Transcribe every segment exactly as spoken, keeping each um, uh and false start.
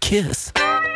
Kiss.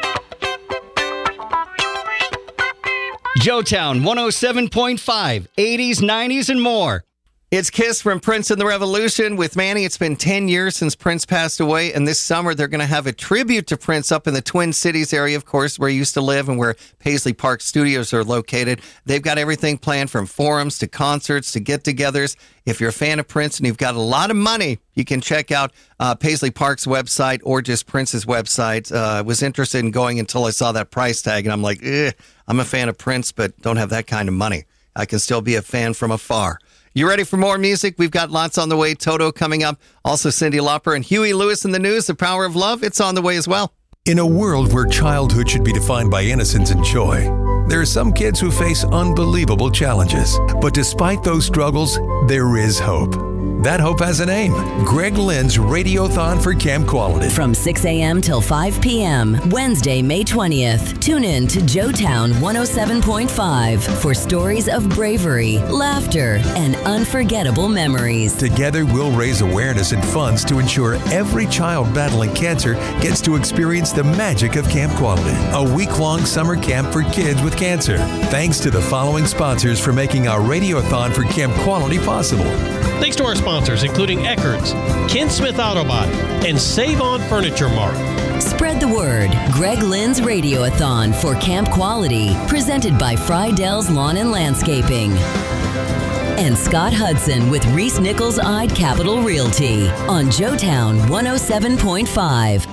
Joetown one oh seven point five, eighties, nineties, and more. It's Kiss from Prince and the Revolution with Manny. It's been ten years since Prince passed away, and this summer they're going to have a tribute to Prince up in the Twin Cities area, of course, where he used to live and where Paisley Park Studios are located. They've got everything planned from forums to concerts to get-togethers. If you're a fan of Prince and you've got a lot of money, you can check out uh, Paisley Park's website or just Prince's website. Uh, I was interested in going until I saw that price tag, and I'm like, eh, I'm a fan of Prince, but don't have that kind of money. I can still be a fan from afar. You ready for more music? We've got lots on the way. Toto coming up. Also, Cyndi Lauper and Huey Lewis in the news. The Power of Love. It's on the way as well. In a world where childhood should be defined by innocence and joy, there are some kids who face unbelievable challenges. But despite those struggles, there is hope. That hope has a name. Greg Lynn's Radiothon for Camp Quality. From six a.m. till five p.m., Wednesday, May twentieth. Tune in to Joetown one oh seven point five for stories of bravery, laughter, and unforgettable memories. Together, we'll raise awareness and funds to ensure every child battling cancer gets to experience the magic of Camp Quality, a week-long summer camp for kids with cancer. Thanks to the following sponsors for making our Radiothon for Camp Quality possible. Thanks to our sponsors, including Eckerd's, Ken Smith Autobot, and Save On Furniture Mart. Spread the word. Greg Lynn's Radiothon for Camp Quality, presented by Frydell's Lawn and Landscaping. And Scott Hudson with Reese Nichols Eyed Capital Realty on Joetown one oh seven point five.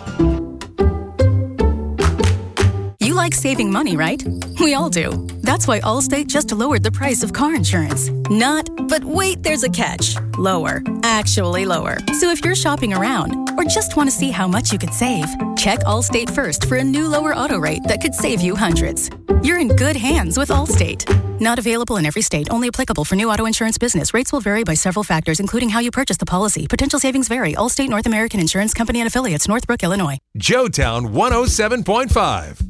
You like saving money, right? We all do. That's why Allstate just lowered the price of car insurance. Not, but wait, there's a catch. Lower. Actually lower. So if you're shopping around or just want to see how much you could save, check Allstate first for a new lower auto rate that could save you hundreds. You're in good hands with Allstate. Not available in every state. Only applicable for new auto insurance business. Rates will vary by several factors, including how you purchase the policy. Potential savings vary. Allstate North American Insurance Company and Affiliates, Northbrook, Illinois. Joetown one oh seven point five.